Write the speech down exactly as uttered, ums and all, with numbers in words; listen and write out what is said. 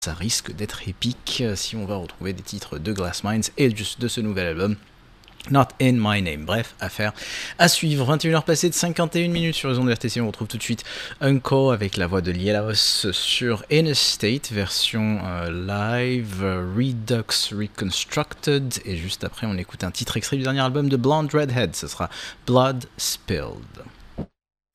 ça risque d'être épique si on va retrouver des titres de Glass Minds et juste de ce nouvel album. Not in my name. Bref, affaire à suivre. vingt et une heures passées de cinquante et une minutes sur les ondes de R T C. On retrouve tout de suite Unco avec la voix de Lielos sur In a State, version euh, live, euh, Redux Reconstructed. Et juste après, on écoute un titre extrait du dernier album de Blonde Redhead. Ce sera Blood Spilled.